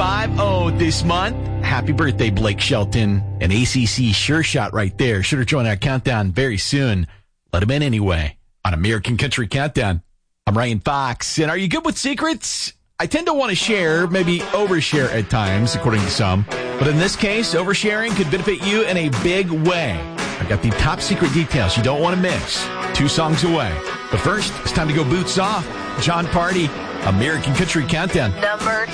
50 this month. Happy birthday, Blake Shelton. An ACC sure shot right there. Should have joined our countdown very soon. Let him in anyway on American Country Countdown. I'm Ryan Fox. And are you good with secrets? I tend to want to share, maybe overshare at times, according to some. But in this case, oversharing could benefit you in a big way. I've got the top secret details you don't want to miss. 2 songs away. But first, it's time to go boots off. John Party, American Country Countdown. Number